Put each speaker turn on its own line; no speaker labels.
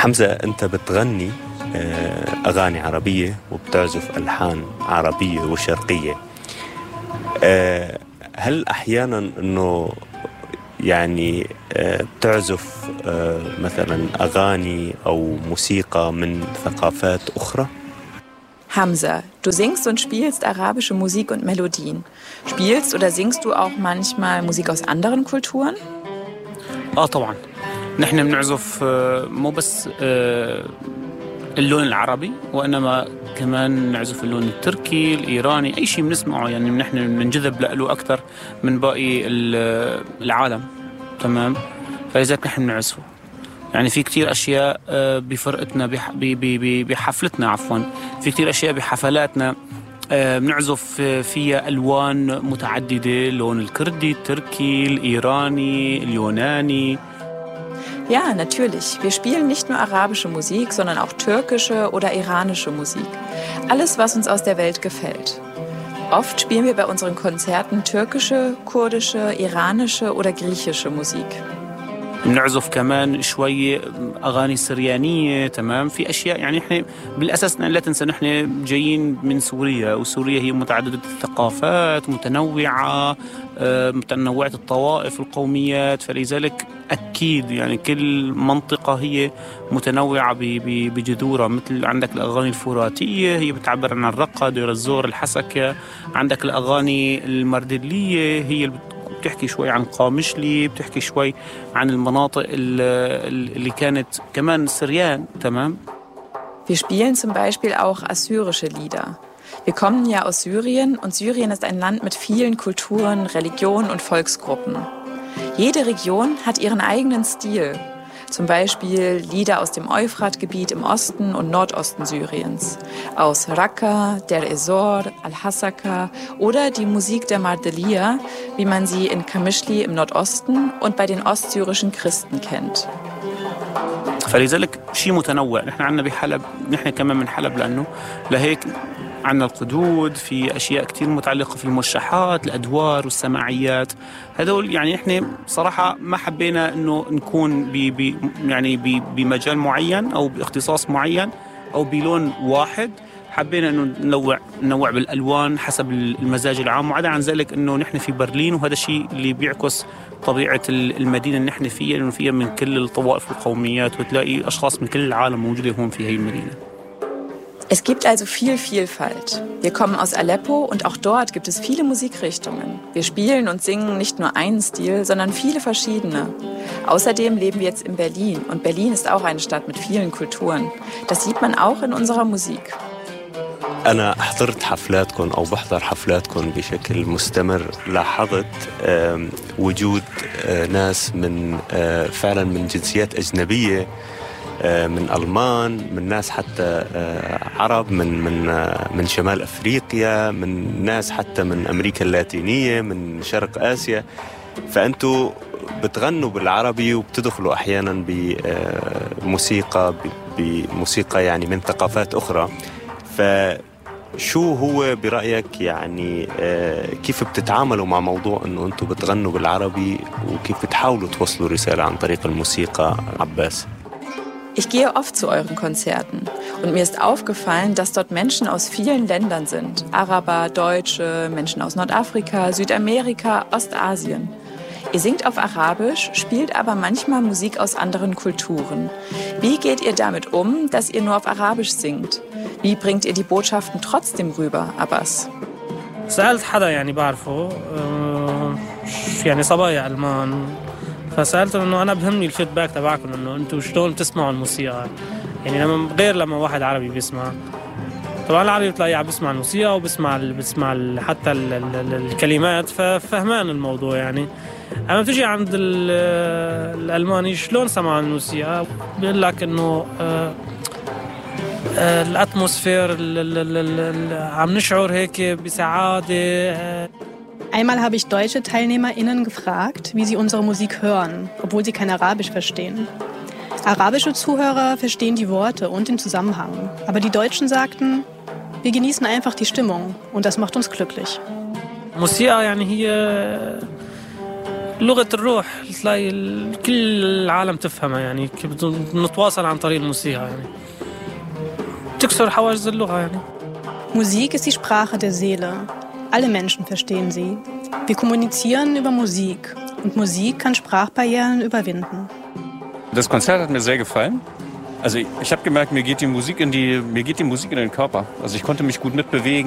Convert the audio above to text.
حمزة، أنت بتغني أغاني عربية وبتعزف ألحان عربية وشرقية. هل أحياناً أنه يعني بتعزف مثلاً أغاني أو موسيقى من ثقافات أخرى؟
Hamza, du singst und spielst arabische Musik und Melodien. Spielst oder singst du auch manchmal Musik aus anderen Kulturen?
طبعا نحن بنعزف مو بس اللون العربي، وإنما كمان نعزف اللون التركي، الإيراني، أي شيء بنسمعه يعني نحن بننجذب له أكثر من باقي العالم. تمام. فلذلك نحن بنعزفه. يعني في كتير أشياء بفرقتنا بحفلتنا، عفوا في كتير أشياء بحفلاتنا بنعزف فيها ألوان متعددة، اللون الكردي، التركي، الإيراني، اليوناني.
Ja, natürlich. Wir spielen nicht nur arabische Musik, sondern auch türkische oder iranische Musik. Alles, was uns aus der Welt gefällt. Oft spielen wir bei unseren Konzerten türkische, kurdische, iranische oder griechische Musik.
بنعزف كمان شوي أغاني سريانية. تمام. في أشياء يعني إحنا بالأساس لا تنسى نحن جايين من سوريا، وسوريا هي متعددة الثقافات، متنوعة الطوائف القوميات. فلذلك أكيد يعني كل منطقة هي متنوعة بجذورها. مثل عندك الأغاني الفراتية هي بتعبر عن الرقة، دير الزور، الحسكة. عندك الأغاني المردلية هي بتحكي شوي عن قامشلي، بتحكي شوي عن المناطق اللي كانت كمان سريان. تمام.
Wir spielen zum Beispiel auch assyrische Lieder. Wir kommen ja aus Syrien und Syrien ist ein Land mit vielen Kulturen, Religionen und Volksgruppen. Jede Region hat ihren eigenen Stil. Zum Beispiel Lieder aus dem Euphratgebiet im Osten und Nordosten Syriens, aus Raqqa, Der Ezor, Al-Hasaka oder die Musik der Mardelia, wie man sie in Qamishli im Nordosten und bei den ostsyrischen Christen kennt.
فلذلك شيء متنوع. نحن عندنا بحلب، نحن كمان من حلب، لأنه لهيك عندنا القدود، في أشياء كتير متعلقة في الموشحات، الأدوار والسماعيات. هذول يعني نحن صراحة ما حبينا إنه نكون يعني بمجال معين أو باختصاص معين أو بلون واحد. حبينا إنه ننوع بالألوان حسب المزاج العام. وعدا عن ذلك إنه نحن في برلين، وهذا الشيء اللي بيعكس طبيعة المدينة اللي نحن فيها، لأنه فيها من كل الطوائف والقوميات، وتلاقي أشخاص من كل العالم موجودة هون في هاي المدينة.
Es gibt also viel Vielfalt. Wir kommen aus Aleppo und auch dort gibt es viele Musikrichtungen. Wir spielen und singen nicht nur einen Stil, sondern viele verschiedene. Außerdem leben wir jetzt in Berlin und Berlin ist auch eine Stadt mit vielen Kulturen. Das sieht man auch in unserer Musik.
أنا حضرت حفلاتكم أو بحضر حفلاتكم بشكل مستمر. لاحظت وجود ناس من فعلا من جنسيات أجنبية، من ألمان، من ناس حتى عرب، من شمال أفريقيا، من ناس حتى من أمريكا اللاتينية، من شرق آسيا. فأنتوا بتغنوا بالعربي وبتدخلوا أحيانا بموسيقى يعني من ثقافات أخرى. فشو هو برأيك يعني كيف بتتعاملوا مع موضوع أنه أنتوا بتغنوا بالعربي وكيف بتحاولوا توصلوا رسالة عن طريق الموسيقى، عباس؟
Ich gehe oft zu euren Konzerten und mir ist aufgefallen, dass dort Menschen aus vielen Ländern sind. Araber, Deutsche, Menschen aus Nordafrika, Südamerika, Ostasien. Ihr singt auf Arabisch, spielt aber manchmal Musik aus anderen Kulturen. Wie geht ihr damit um, dass ihr nur auf Arabisch singt? Wie bringt ihr die Botschaften trotzdem rüber, Abbas?
سألت حدا يعني بعرفه يعني صبايا ألمان، فسألته إنه أنا بهمني الفيدباك تبعكم، إنه أنتوا شلون بتسمعوا الموسيقى، يعني لما واحد عربي بيسمع. طبعا العربي بتلاقيه عم بيسمع الموسيقى وبيسمع حتى الكلمات، ففهمان الموضوع يعني. أما بتجي عند الألماني شلون سمع الموسيقى، بيقول لك إنه الأتموسفير عم نشعر هيك بسعادة.
Einmal habe ich deutsche TeilnehmerInnen gefragt, wie sie unsere Musik hören, obwohl sie kein Arabisch verstehen. Arabische Zuhörer verstehen die Worte und den Zusammenhang. Aber die Deutschen sagten, wir genießen einfach die Stimmung und das macht uns glücklich.
الموسيقى يعني هي لغة الروح تلاقي كل العالم تفهمها يعني كيف نتواصل عن طريق الموسيقى يعني تكسر حواجز اللغة يعني.
Musik ist die Sprache der Seele. Alle Menschen verstehen sie. Wir kommunizieren über Musik und Musik kann Sprachbarrieren überwinden.
Das Konzert hat mir sehr gefallen. Also ich habe gemerkt, mir geht die Musik in den Körper. Also ich konnte mich gut mitbewegen.